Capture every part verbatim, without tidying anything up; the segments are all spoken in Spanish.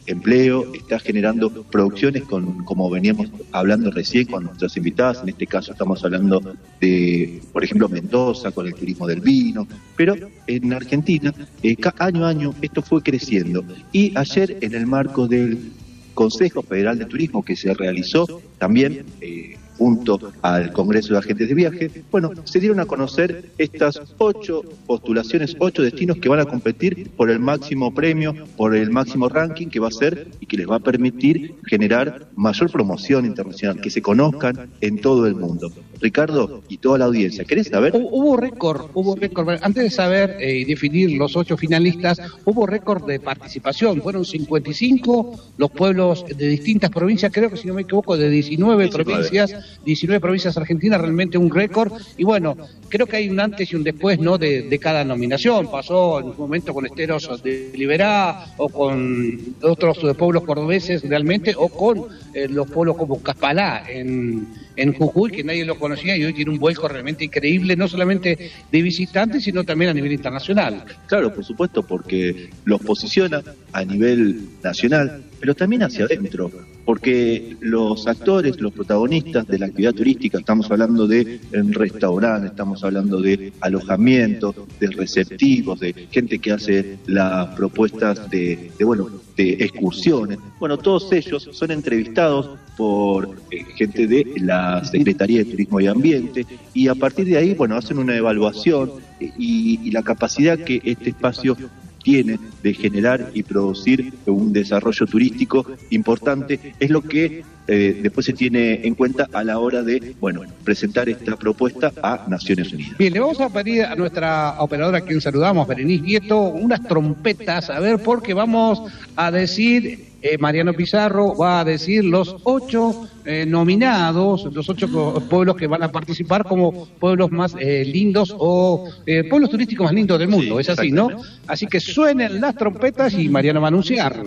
empleo, está generando producciones con, como veníamos hablando recién con nuestras invitadas, en este caso estamos hablando de, por ejemplo, Mendoza, con el turismo del vino, pero en Argentina, eh, año a año, esto fue creciendo. Y ayer, en el marco del Consejo Federal de Turismo que se realizó también eh, junto al Congreso de Agentes de Viaje, bueno, se dieron a conocer estas ocho postulaciones, ocho destinos que van a competir por el máximo premio, por el máximo ranking que va a ser y que les va a permitir generar mayor promoción internacional, que se conozcan en todo el mundo. Ricardo y toda la audiencia, ¿querés saber? Hubo récord, hubo récord. Antes de saber y eh, definir los ocho finalistas, hubo récord de participación. Fueron cincuenta y cinco los pueblos de distintas provincias, creo que si no me equivoco, de diecinueve, diecinueve. provincias, diecinueve provincias argentinas, realmente un récord. Y bueno, creo que hay un antes y un después, ¿no?, de, de cada nominación. Pasó en un momento con Esteros de Liberá, o con otros pueblos cordobeses realmente, o con eh, los pueblos como Caspalá en, en Jujuy, que nadie lo conocía y hoy tiene un vuelco realmente increíble, no solamente de visitantes, sino también a nivel internacional. Claro, por supuesto, porque los posiciona a nivel nacional, pero también hacia adentro, porque los actores, los protagonistas de la actividad turística, estamos hablando de restaurantes, estamos hablando de alojamientos, de receptivos, de gente que hace las propuestas de, de bueno, de excursiones. Bueno, todos ellos son entrevistados por eh, gente de la Secretaría de Turismo y Ambiente, y a partir de ahí, bueno, hacen una evaluación eh, y, y la capacidad que este espacio tiene de generar y producir un desarrollo turístico importante es lo que eh, después se tiene en cuenta a la hora de, bueno, presentar esta propuesta a Naciones Unidas. Bien, le vamos a pedir a nuestra operadora, a quien saludamos, Berenice Vieto, unas trompetas, a ver, porque vamos a decir, eh, Mariano Pizarro va a decir los ocho eh, nominados, los ocho pueblos que van a participar como pueblos más eh, lindos o eh, pueblos turísticos más lindos del mundo, sí, es así, ¿no? Así que suenen las trompetas y Mariano va a anunciar.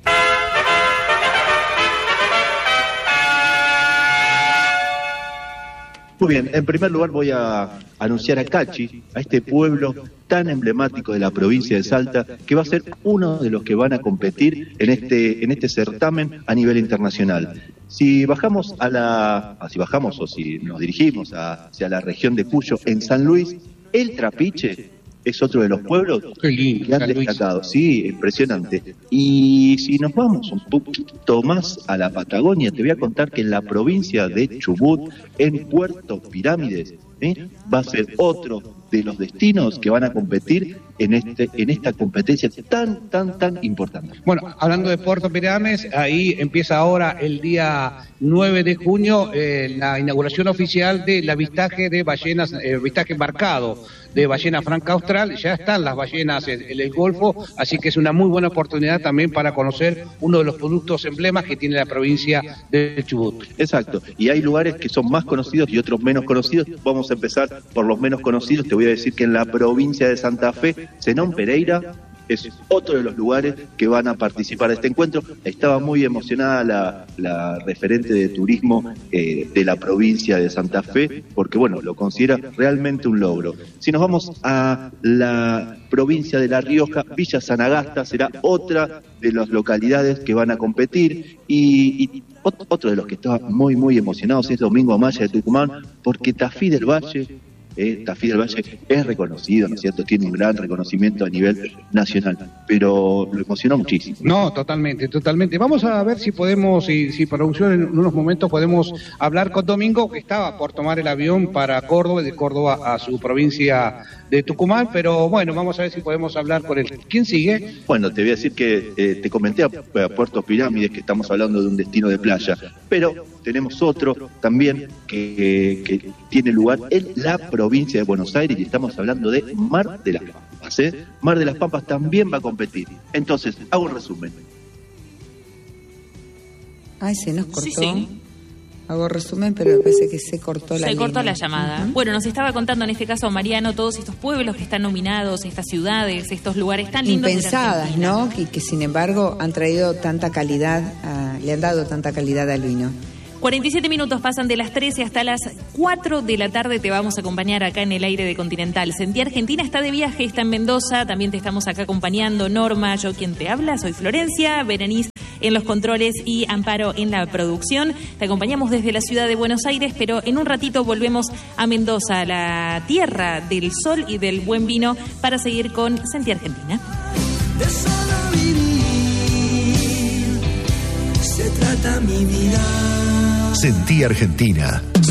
Muy bien, en primer lugar voy a anunciar a Cachi, a este pueblo tan emblemático de la provincia de Salta, que va a ser uno de los que van a competir en este en este certamen a nivel internacional. Si bajamos a la, si bajamos o si nos dirigimos hacia la región de Cuyo, en San Luis, el Trapiche es otro de los pueblos Qué lindo, que han destacado. Sí, impresionante. Y si nos vamos un poquito más a la Patagonia, te voy a contar que en la provincia de Chubut, en Puerto Pirámides, ¿eh? va a ser otro de los destinos que van a competir en este en esta competencia tan, tan, tan importante. Bueno, hablando de Puerto Pirámides, ahí empieza ahora el día nueve de junio eh, la inauguración oficial del avistaje de ballenas, eh, avistaje embarcado de ballena franca austral. Ya están las ballenas en, en el Golfo, así que es una muy buena oportunidad también para conocer uno de los productos emblemas que tiene la provincia de Chubut. Exacto, y hay lugares que son más conocidos y otros menos conocidos. Vamos a empezar por los menos conocidos. Te voy a decir que en la provincia de Santa Fe, Zenón Pereira es otro de los lugares que van a participar de este encuentro. Estaba muy emocionada la, la referente de turismo eh, de la provincia de Santa Fe, porque bueno, lo considera realmente un logro. Si nos vamos a la provincia de La Rioja, Villa Sanagasta será otra de las localidades que van a competir, y, y otro de los que estaba muy muy emocionados es Domingo Amaya de Tucumán, porque Tafí del Valle Eh, Tafí del Valle es reconocido, ¿no es cierto? Tiene un gran reconocimiento a nivel nacional, pero lo emocionó muchísimo. No, totalmente, totalmente. Vamos a ver si podemos, si, si producción en unos momentos podemos hablar con Domingo, que estaba por tomar el avión para Córdoba, de Córdoba a su provincia de Tucumán, pero bueno, vamos a ver si podemos hablar con él. ¿Quién sigue? Bueno, te voy a decir que eh, te comenté a, a Puerto Pirámides que estamos hablando de un destino de playa, pero tenemos otro también que, que tiene lugar en la provincia de Buenos Aires y estamos hablando de Mar de las Pampas. ¿eh? Mar de las Pampas también va a competir. Entonces, hago un resumen. Ay, se nos cortó. Sí, sí. Hago resumen, pero me parece que se cortó la Se línea. cortó la llamada. Uh-huh. Bueno, nos estaba contando en este caso Mariano todos estos pueblos que están nominados, estas ciudades, estos lugares tan lindos. Impensadas, ¿no? Que, que sin embargo han traído tanta calidad, a, le han dado tanta calidad al vino. cuarenta y siete minutos pasan de las trece hasta las cuatro de la tarde. Te vamos a acompañar acá en el aire de Continental. Sentí Argentina está de viaje, está en Mendoza. También te estamos acá acompañando Norma, yo quien te habla, soy Florencia, Berenice en los controles y Amparo en la producción. Te acompañamos desde la ciudad de Buenos Aires, pero en un ratito volvemos a Mendoza, la tierra del sol y del buen vino, para seguir con Sentí Argentina. De solo vivir se trata mi vida. Sentí Argentina.